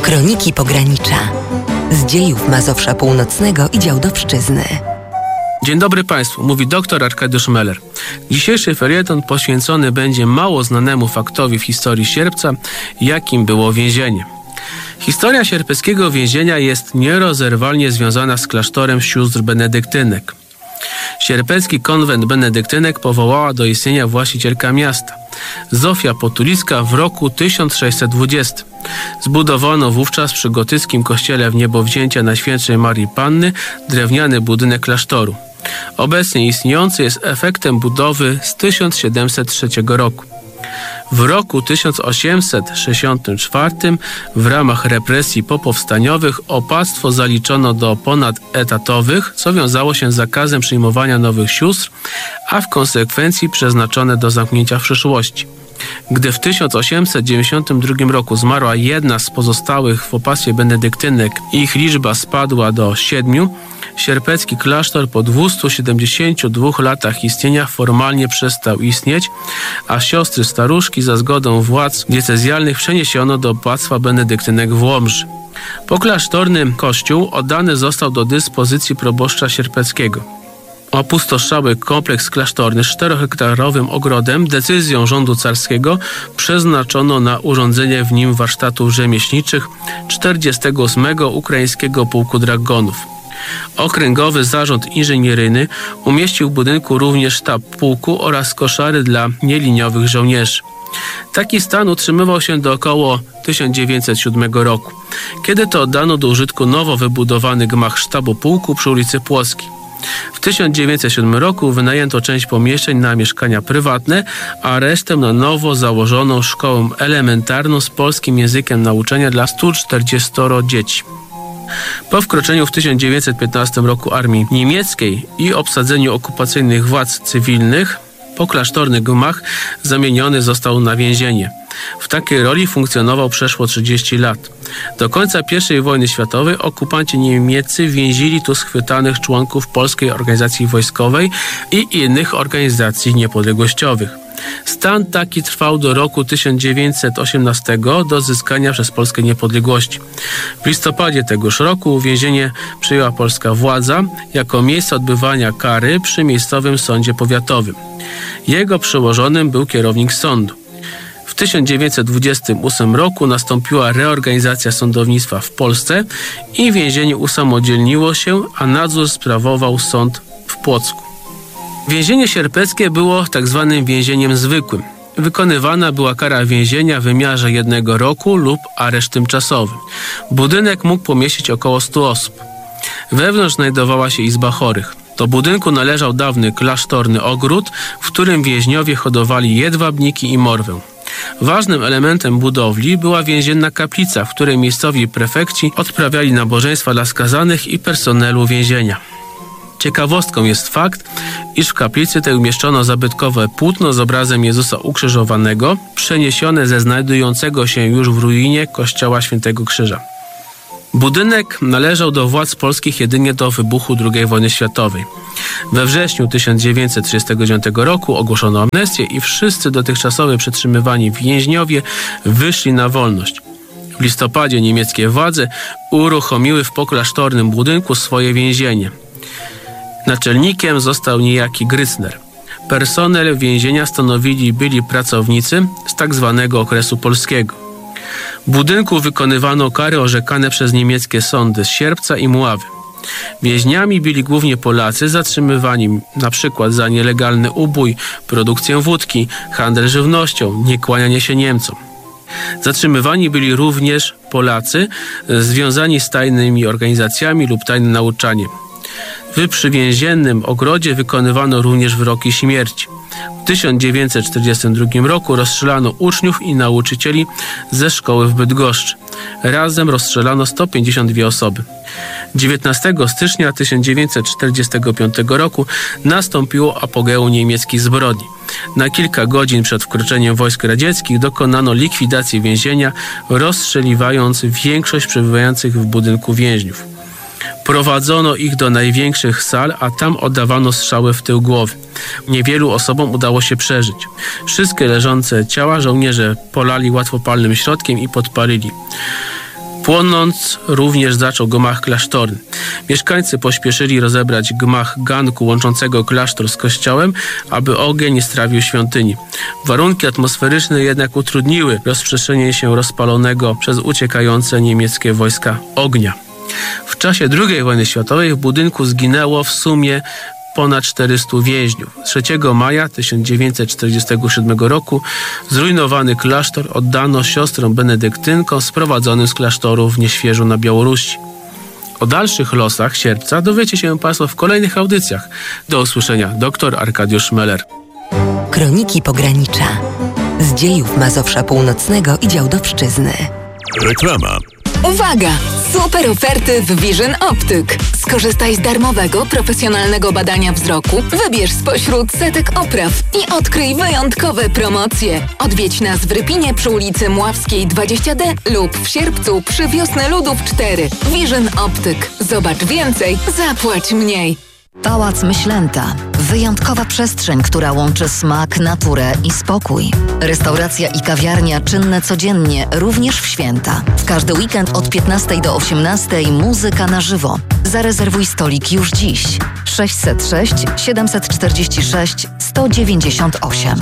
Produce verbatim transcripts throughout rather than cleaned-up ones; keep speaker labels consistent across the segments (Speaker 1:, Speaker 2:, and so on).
Speaker 1: Kroniki Pogranicza. Z dziejów Mazowsza Północnego i Działdowszczyzny.
Speaker 2: Dzień dobry Państwu, mówi dr Arkadiusz Meller. Dzisiejszy felieton poświęcony będzie mało znanemu faktowi w historii Sierpca, jakim było więzienie. Historia sierpeckiego więzienia jest nierozerwalnie związana z klasztorem sióstr benedyktynek. Sierpecki konwent benedyktynek powołała do istnienia właścicielka miasta, Zofia Potulicka, w roku tysiąc sześćset dwudziestym. Zbudowano wówczas przy gotyckim kościele w Niebowzięcia Najświętszej Marii Panny drewniany budynek klasztoru. Obecnie istniejący jest efektem budowy z tysiąc siedemset trzeciego roku. W roku tysiąc osiemset sześćdziesiątym czwartym w ramach represji popowstaniowych opactwo zaliczono do ponadetatowych, co wiązało się z zakazem przyjmowania nowych sióstr, a w konsekwencji przeznaczone do zamknięcia w przyszłości. Gdy w tysiąc osiemset dziewięćdziesiątym drugim roku zmarła jedna z pozostałych w opactwie benedyktynek i ich liczba spadła do siedmiu, sierpecki klasztor po dwustu siedemdziesięciu dwóch latach istnienia formalnie przestał istnieć, a siostry staruszki za zgodą władz diecezjalnych przeniesiono do opactwa benedyktynek w Łomży. Poklasztorny kościół oddany został do dyspozycji proboszcza sierpeckiego. Opustoszały kompleks klasztorny z czterohektarowym ogrodem decyzją rządu carskiego przeznaczono na urządzenie w nim warsztatów rzemieślniczych czterdziestego ósmego Ukraińskiego Pułku Dragonów. Okręgowy Zarząd Inżynieryjny umieścił w budynku również sztab pułku oraz koszary dla nieliniowych żołnierzy. Taki stan utrzymywał się do około tysiąc dziewięćset siódmego roku, kiedy to oddano do użytku nowo wybudowany gmach sztabu pułku przy ulicy Płockiej. W tysiąc dziewięćset siódmym roku wynajęto część pomieszczeń na mieszkania prywatne, a resztę na nowo założoną szkołę elementarną z polskim językiem nauczania dla stu czterdziestu dzieci. Po wkroczeniu w tysiąc dziewięćset piętnastym roku armii niemieckiej i obsadzeniu okupacyjnych władz cywilnych, poklasztorny gmach zamieniony został na więzienie. W takiej roli funkcjonował przeszło trzydzieści lat. Do końca pierwszej wojny światowej okupanci niemieccy więzili tu schwytanych członków Polskiej Organizacji Wojskowej i innych organizacji niepodległościowych. Stan taki trwał do roku tysiąc dziewięćset osiemnastego, do odzyskania przez Polskę niepodległości. W listopadzie tegoż roku więzienie przyjęła polska władza jako miejsce odbywania kary przy miejscowym sądzie powiatowym. Jego przełożonym był kierownik sądu. W tysiąc dziewięćset dwudziestym ósmym roku nastąpiła reorganizacja sądownictwa w Polsce i więzienie usamodzielniło się, a nadzór sprawował sąd w Płocku. Więzienie sierpeckie było tak zwanym więzieniem zwykłym. Wykonywana była kara więzienia w wymiarze jednego roku lub areszt tymczasowy. Budynek mógł pomieścić około stu osób. Wewnątrz znajdowała się izba chorych. Do budynku należał dawny klasztorny ogród, w którym więźniowie hodowali jedwabniki i morwę. Ważnym elementem budowli była więzienna kaplica, w której miejscowi prefekci odprawiali nabożeństwa dla skazanych i personelu więzienia. Ciekawostką jest fakt, iż w kaplicy tej umieszczono zabytkowe płótno z obrazem Jezusa ukrzyżowanego, przeniesione ze znajdującego się już w ruinie kościoła Świętego Krzyża. Budynek należał do władz polskich jedynie do wybuchu drugiej wojny światowej. We wrześniu tysiąc dziewięćset trzydziestego dziewiątego roku ogłoszono amnestię i wszyscy dotychczasowo przetrzymywani więźniowie wyszli na wolność. W listopadzie niemieckie władze uruchomiły w poklasztornym budynku swoje więzienie. Naczelnikiem został niejaki Grycner. Personel więzienia stanowili byli pracownicy z tak zwanego okresu polskiego. W budynku wykonywano kary orzekane przez niemieckie sądy z Sierpca i Mławy. Więźniami byli głównie Polacy zatrzymywani np. za nielegalny ubój, produkcję wódki, handel żywnością, niekłanianie się Niemcom. Zatrzymywani byli również Polacy związani z tajnymi organizacjami lub tajnym nauczaniem. W przywięziennym ogrodzie wykonywano również wyroki śmierci. W tysiąc dziewięćset czterdziestym drugim roku rozstrzelano uczniów i nauczycieli ze szkoły w Bydgoszczy. Razem rozstrzelano sto pięćdziesiąt dwie osoby. dziewiętnastego stycznia tysiąc dziewięćset czterdziestego piątego roku nastąpiło apogeum niemieckich zbrodni. Na kilka godzin przed wkroczeniem wojsk radzieckich dokonano likwidacji więzienia, rozstrzeliwając większość przebywających w budynku więźniów. Prowadzono ich do największych sal, a tam oddawano strzały w tył głowy. Niewielu osobom udało się przeżyć. Wszystkie leżące ciała żołnierze polali łatwopalnym środkiem i podpalili. Płonąc również zaczął gmach klasztorny. Mieszkańcy pośpieszyli rozebrać gmach ganku łączącego klasztor z kościołem, aby ogień nie strawił świątyni. Warunki atmosferyczne jednak utrudniły rozprzestrzenienie się rozpalonego przez uciekające niemieckie wojska ognia. W czasie drugiej wojny światowej w budynku zginęło w sumie ponad czterystu więźniów. trzeciego maja tysiąc dziewięćset czterdziestego siódmego roku zrujnowany klasztor oddano siostrom benedyktynkom sprowadzonym z klasztoru w Nieświeżu na Białorusi. O dalszych losach Sierpca dowiecie się Państwo w kolejnych audycjach. Do usłyszenia. Doktor Arkadiusz Meller.
Speaker 1: Kroniki Pogranicza. Z dziejów Mazowsza Północnego i Działdowszczyzny.
Speaker 3: Reklama.
Speaker 4: Uwaga! Super oferty w Vision Optyk. Skorzystaj z darmowego, profesjonalnego badania wzroku, wybierz spośród setek opraw i odkryj wyjątkowe promocje. Odwiedź nas w Rypinie przy ulicy Mławskiej dwadzieścia D lub w Sierpcu przy Wiosny Ludów cztery. Vision Optyk. Zobacz więcej, zapłać mniej.
Speaker 5: Pałac Myślęta. Wyjątkowa przestrzeń, która łączy smak, naturę i spokój. Restauracja i kawiarnia czynne codziennie, również w święta. W każdy weekend od piętnastej do osiemnastej muzyka na żywo. Zarezerwuj stolik już dziś. sześćset sześć siedemset czterdzieści sześć sto dziewięćdziesiąt osiem.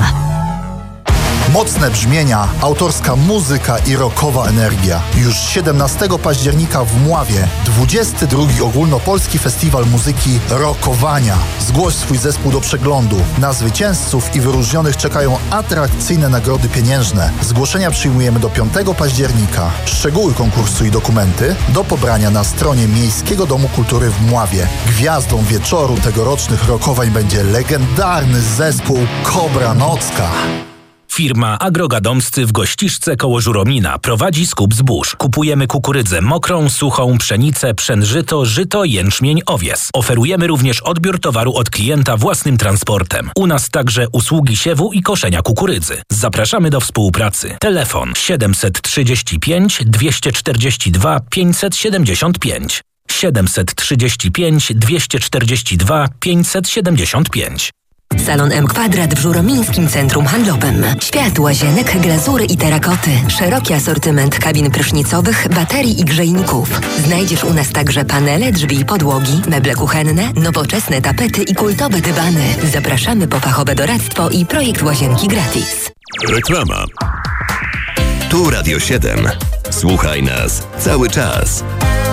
Speaker 6: Mocne brzmienia, autorska muzyka i rockowa energia. Już siedemnastego października w Mławie dwudziesty drugi Ogólnopolski Festiwal Muzyki Rockowania. Zgłoś swój zespół do przeglądu. Na zwycięzców i wyróżnionych czekają atrakcyjne nagrody pieniężne. Zgłoszenia przyjmujemy do piątego października. Szczegóły konkursu i dokumenty do pobrania na stronie Miejskiego Domu Kultury w Mławie. Gwiazdą wieczoru tegorocznych rockowań będzie legendarny zespół Kobra Nocka.
Speaker 7: Firma Agrogadomscy w Gościszce koło Żuromina prowadzi skup zbóż. Kupujemy kukurydzę mokrą, suchą, pszenicę, pszenżyto, żyto, jęczmień, owies. Oferujemy również odbiór towaru od klienta własnym transportem. U nas także usługi siewu i koszenia kukurydzy. Zapraszamy do współpracy. Telefon siedemset trzydzieści pięć dwieście czterdzieści dwa pięćset siedemdziesiąt pięć. siedemset trzydzieści pięć dwieście czterdzieści dwa pięćset siedemdziesiąt pięć.
Speaker 1: Salon M Kwadrat w Żuromińskim Centrum Handlowym. Świat, łazienek, glazury i terakoty. Szeroki asortyment kabin prysznicowych, baterii i grzejników. Znajdziesz u nas także panele, drzwi i podłogi, meble kuchenne, nowoczesne tapety i kultowe dywany. Zapraszamy po fachowe doradztwo i projekt łazienki gratis.
Speaker 3: Reklama. Tu Radio siedem. Słuchaj nas cały czas.